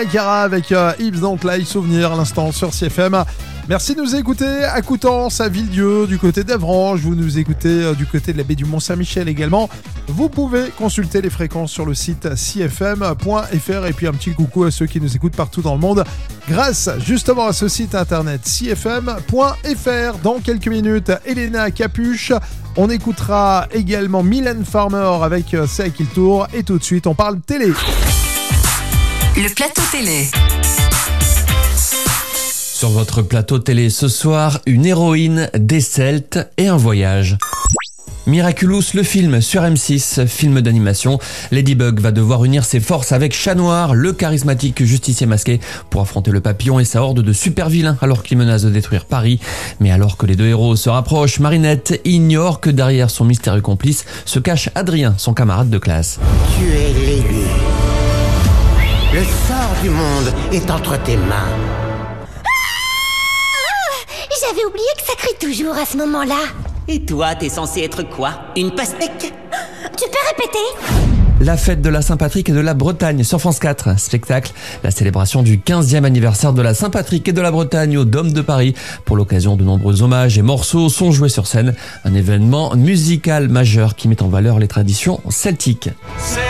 Gara avec Yves Don't Lie, souvenir à l'instant sur CFM. Merci de nous écouter à Coutances, à Villedieu, du côté d'Avranches. Vous nous écoutez du côté de la baie du Mont-Saint-Michel également. Vous pouvez consulter les fréquences sur le site cfm.fr. Et puis un petit coucou à ceux qui nous écoutent partout dans le monde grâce justement à ce site internet cfm.fr. Dans quelques minutes, Elena Capuche. On écoutera également Mylène Farmer avec C'est à qui le tour. Et tout de suite, on parle télé. Le plateau télé. Sur votre plateau télé ce soir, une héroïne, des Celtes et un voyage. Miraculous, le film sur M6, film d'animation. Ladybug va devoir unir ses forces avec Chat Noir, le charismatique justicier masqué, pour affronter le papillon et sa horde de super vilains alors qu'il menace de détruire Paris. Mais alors que les deux héros se rapprochent, Marinette ignore que derrière son mystérieux complice se cache Adrien, son camarade de classe. Tu es l'élu. Le sort du monde est entre tes mains. J'avais oublié que ça crie toujours à ce moment-là. Et toi, t'es censé être quoi? Une pastèque? Tu peux répéter? La fête de la Saint-Patrick et de la Bretagne sur France 4. Spectacle, la célébration du 15e anniversaire de la Saint-Patrick et de la Bretagne au Dôme de Paris. Pour l'occasion, de nombreux hommages et morceaux sont joués sur scène. Un événement musical majeur qui met en valeur les traditions celtiques.